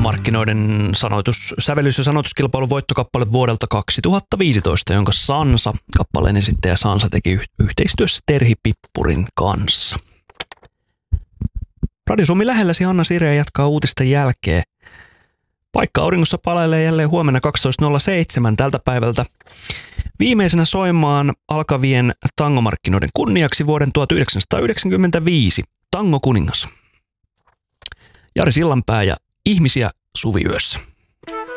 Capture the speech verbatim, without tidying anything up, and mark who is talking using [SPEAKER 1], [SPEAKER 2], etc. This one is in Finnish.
[SPEAKER 1] tangomarkkinoiden sanoitus, sävellys- ja sanoituskilpailun voittokappale vuodelta kaksituhattaviisitoista, jonka Sansa, kappaleen esittäjä Sansa, teki yhteistyössä Terhi Pippurin kanssa. Radio Suomi lähelläsi, Anna Sireen jatkaa uutisten jälkeen. Paikka auringossa palailee jälleen huomenna kaksitoista nolla seitsemän tältä päivältä. Viimeisenä soimaan alkavien tangomarkkinoiden kunniaksi vuoden tuhatyhdeksänsataayhdeksänkymmentäviisi Tango kuningas Jari Sillanpää ja Ihmisiä suviyössä.